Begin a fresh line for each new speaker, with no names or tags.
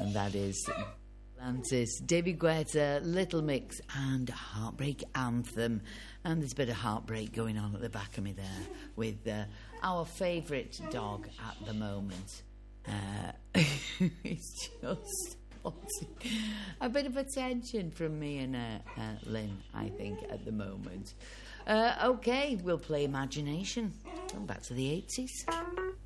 And that is Atlantis, David Guetta, Little Mix, and Heartbreak Anthem. And there's a bit of heartbreak going on at the back of me there with our favourite dog at the moment. It's just a bit of attention from me and Lynn, I think, at the moment. Okay, we'll play Imagination. Going back to the 80s.